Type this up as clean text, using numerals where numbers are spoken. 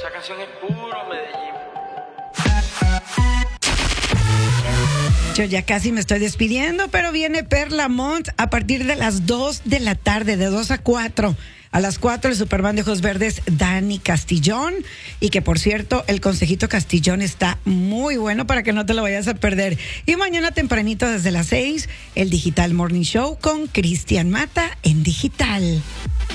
Esa canción es puro Medellín. Yo ya casi me estoy despidiendo, pero viene Perla Mont a partir de las 2 de la tarde, de 2 a 4. A las 4 el Superman de Ojos Verdes, Dani Castillón. Y que, por cierto, el Consejito Castillón está muy bueno para que no te lo vayas a perder. Y mañana tempranito desde las 6, el Digital Morning Show con Cristian Mata en Digital.